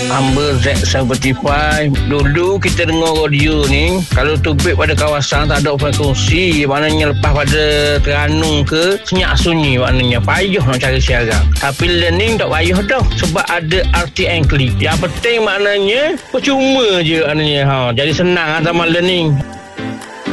Amber Z75. Dulu kita dengar audio ni, kalau tubik pada kawasan tak ada frekuensi, maknanya lepas pada Terengganu ke senyap sunyi, maknanya payuh nak cari siaran. Tapi learning tak payuh dah, sebab ada RTN Click. Yang penting maknanya percuma je maknanya. Jadi senang sama learning.